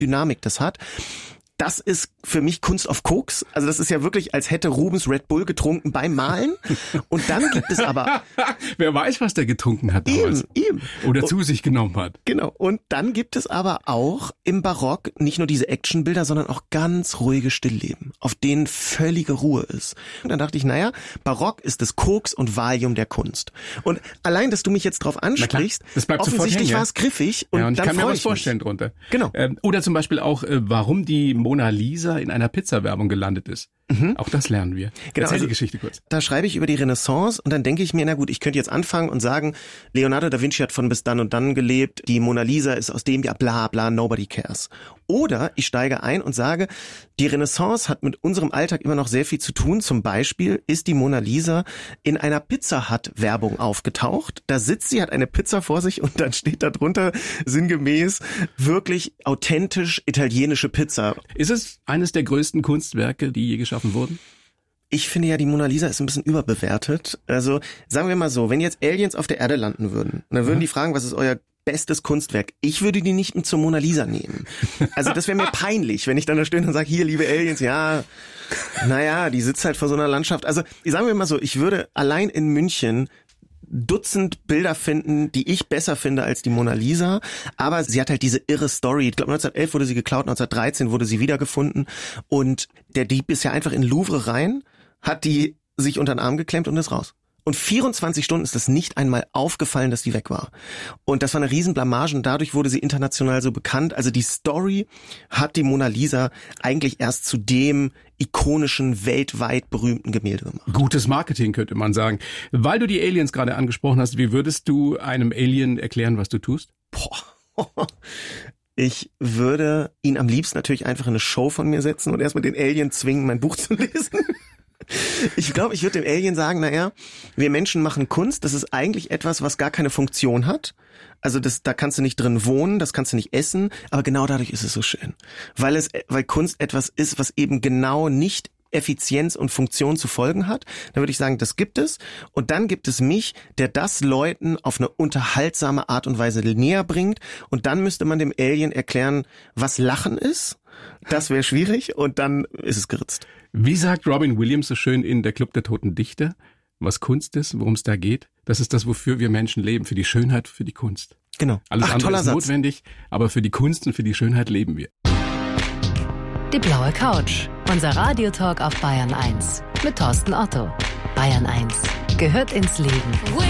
Dynamik das hat. Das ist für mich Kunst auf Koks. Also das ist ja wirklich, als hätte Rubens Red Bull getrunken beim Malen. Und dann gibt es aber... Wer weiß, was der getrunken hat damals. Eben. Oder zu sich genommen hat. Genau. Und dann gibt es aber auch im Barock nicht nur diese Actionbilder, sondern auch ganz ruhige Stillleben, auf denen völlige Ruhe ist. Und dann dachte ich, Barock ist das Koks und Valium der Kunst. Und allein, dass du mich jetzt drauf ansprichst, das bleibt offensichtlich war es griffig. Und ich dann kann mir freu was ich vorstellen mich. drunter. Genau. Oder zum Beispiel auch, warum die Mona Lisa in einer Pizza-Werbung gelandet ist. Auch das lernen wir. Genau, Erzähl die Geschichte kurz. Da schreibe ich über die Renaissance und dann denke ich mir, na gut, ich könnte jetzt anfangen und sagen, Leonardo da Vinci hat von bis dann und dann gelebt, die Mona Lisa ist aus dem, ja bla bla, nobody cares. Oder ich steige ein und sage, die Renaissance hat mit unserem Alltag immer noch sehr viel zu tun. Zum Beispiel ist die Mona Lisa in einer Pizza Hut Werbung aufgetaucht. Da sitzt sie, hat eine Pizza vor sich und dann steht da drunter sinngemäß wirklich authentisch italienische Pizza. Ist es eines der größten Kunstwerke, die je geschaffen wurden? Ich finde ja, die Mona Lisa ist ein bisschen überbewertet. Also sagen wir mal so, wenn jetzt Aliens auf der Erde landen würden, dann würden die fragen, was ist euer bestes Kunstwerk? Ich würde die nicht mit zur Mona Lisa nehmen. Also das wäre mir peinlich, wenn ich dann da stehe und sage, hier, liebe Aliens, ja, die sitzt halt vor so einer Landschaft. Also sagen wir mal so, ich würde allein in München Dutzend Bilder finden, die ich besser finde als die Mona Lisa, aber sie hat halt diese irre Story. Ich glaube 1911 wurde sie geklaut, 1913 wurde sie wiedergefunden und der Dieb ist ja einfach in Louvre rein, hat die sich unter den Arm geklemmt und ist raus. Und 24 Stunden ist das nicht einmal aufgefallen, dass die weg war. Und das war eine Riesenblamage und dadurch wurde sie international so bekannt. Also die Story hat die Mona Lisa eigentlich erst zu dem ikonischen, weltweit berühmten Gemälde gemacht. Gutes Marketing, könnte man sagen. Weil du die Aliens gerade angesprochen hast, wie würdest du einem Alien erklären, was du tust? Ich würde ihn am liebsten natürlich einfach in eine Show von mir setzen und erstmal den Alien zwingen, mein Buch zu lesen. Ich glaube, ich würde dem Alien sagen, wir Menschen machen Kunst, das ist eigentlich etwas, was gar keine Funktion hat. Also da kannst du nicht drin wohnen, das kannst du nicht essen, aber genau dadurch ist es so schön. Weil Kunst etwas ist, was eben genau nicht Effizienz und Funktion zu folgen hat. Dann würde ich sagen, das gibt es. Und dann gibt es mich, der das Leuten auf eine unterhaltsame Art und Weise näher bringt. Und dann müsste man dem Alien erklären, was Lachen ist. Das wäre schwierig und dann ist es geritzt. Wie sagt Robin Williams so schön in Der Club der Toten Dichter, was Kunst ist, worum es da geht? Das ist das, wofür wir Menschen leben, für die Schönheit, für die Kunst. Genau. Alles andere ist Satz. Notwendig, aber für die Kunst und für die Schönheit leben wir. Die blaue Couch, unser Radiotalk auf Bayern 1 mit Thorsten Otto. Bayern 1 gehört ins Leben.